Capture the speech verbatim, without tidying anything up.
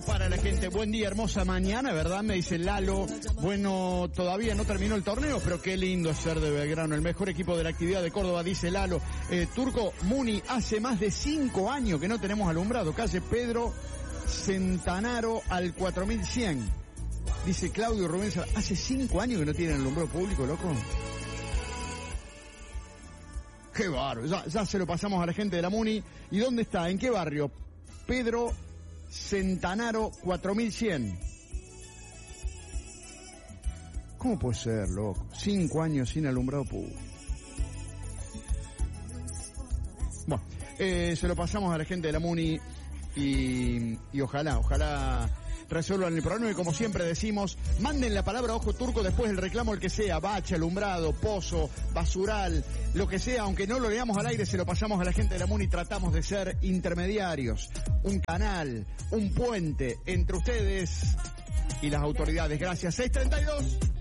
para la gente. Buen día, hermosa mañana, ¿verdad? Me dice Lalo. Bueno, todavía no terminó el torneo, pero qué lindo ser de Belgrano. El mejor equipo de la actividad de Córdoba, dice Lalo. Eh, Turco, Muni, hace más de cinco años que no tenemos alumbrado. Calle Pedro Centanaro al cuatro mil cien. Dice Claudio Rubén. Hace cinco años que no tienen alumbrado público, loco. Qué bárbaro. Ya, ya se lo pasamos a la gente de la Muni. ¿Y dónde está? ¿En qué barrio? Pedro Centanaro cuatro mil cien. ¿Cómo puede ser, loco? Cinco años sin alumbrado público. Bueno, eh, se lo pasamos a la gente de la Muni y, y ojalá, ojalá resuelvan el problema. Y como siempre decimos, manden la palabra ojo turco después del reclamo, el que sea, bache, alumbrado, pozo, basural, lo que sea, aunque no lo leamos al aire, se lo pasamos a la gente de la Muni. Tratamos de ser intermediarios, un canal, un puente entre ustedes y las autoridades. Gracias. seis treinta y dos.